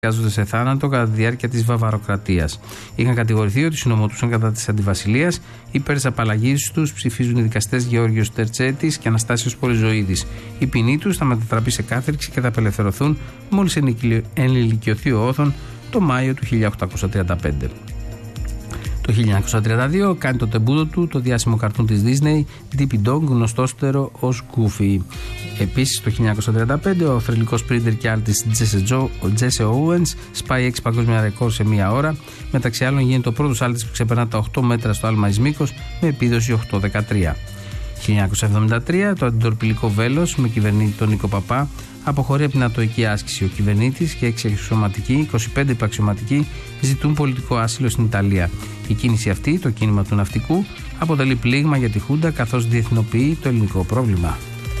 καταδικάζονται σε θάνατο κατά τη διάρκεια της Βαβαροκρατίας. Είχαν κατηγορηθεί ότι συνομωτούσαν κατά της Αντιβασιλείας. Υπέρ της απαλλαγής τους ψηφίζουν οι δικαστές Γεώργιος Τερτσέτης και Αναστάσιος Πολυζωίδης. Η ποινή τους θα μετατραπεί σε κάθριξη και θα απελευθερωθούν μόλις ενηλικιωθεί ο Όθων το Μάιο του 1835. Το 1932 κάνει το τεμπούτο του το διάσημο καρτούν της Disney Dippy Dog, γνωστότερο ως Goofy. Επίσης το 1935 ο θρυλικός σπρίντερ και άλτης Jesse Owens σπάει 6 παγκόσμια ρεκόρ σε μία ώρα. Μεταξύ άλλων γίνεται ο πρώτος άλτης που ξεπερνά τα 8 μέτρα στο άλμα εις μήκος με επίδοση 8,13. 1973 το αντιτορπιλικό βέλος με κυβερνήτη τον Νίκο Παπά αποχωρεί από την ατοική άσκηση. Ο κυβερνήτης και 6 αξιωματικοί, 25 υπαξιωματικοί ζητούν πολιτικό άσυλο στην Ιταλία. Η κίνηση αυτή, το κίνημα του ναυτικού, αποτελεί πλήγμα για τη Χούντα καθώς διεθνοποιεί το ελληνικό πρόβλημα.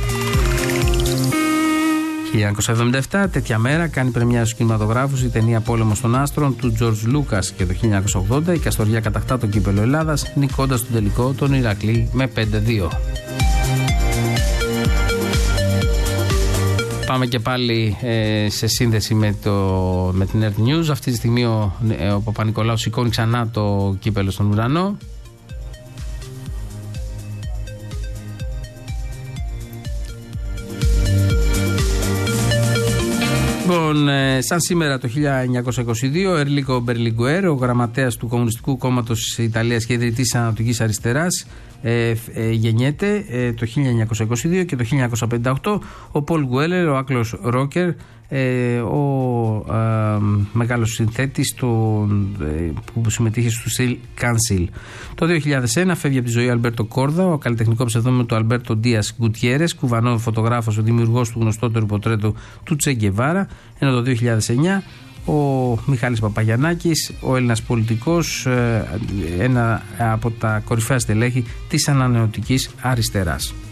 1977, τέτοια μέρα, κάνει πρεμιέρα στους κινηματογράφους η ταινία Πόλεμος των Άστρων του Τζορτζ Λούκας και το 1980 η Καστοριά κατακτά το κύπελλο Ελλάδας, νικώντας τον τελικό τον Ηρακλή με 5-2. Πάμε και πάλι σε σύνδεση με την Earth News. Αυτή τη στιγμή ο Παπα-Νικολάου σηκώνει ξανά το κύπελλο στον ουρανό. Λοιπόν, σαν σήμερα το 1922, ο Ερλίκο Μπερλιγκουέρ, ο γραμματέας του Κομμουνιστικού Κόμματος της Ιταλίας και ιδρυτής της Ανατολικής Αριστεράς, γεννιέται το 1922 και το 1958 ο Πολ Γκουέλερ, ο Άγγλος ρόκερ, ο μεγάλος συνθέτης που συμμετείχε στο Steel Council. Το 2001 φεύγει από τη ζωή ο Αλμπέρτο Κόρδα, ο καλλιτεχνικό ψευδόνυμο του Αλμπέρτο Ντίας Γκουτιέρες, κουβανό φωτογράφος, ο δημιουργός του γνωστότερου πορτρέτου του Τσε Γκεβάρα, ενώ το 2009 ο Μιχάλης Παπαγιαννάκης, ο Έλληνας πολιτικός, ένα από τα κορυφαία στελέχη της ανανεωτικής αριστεράς.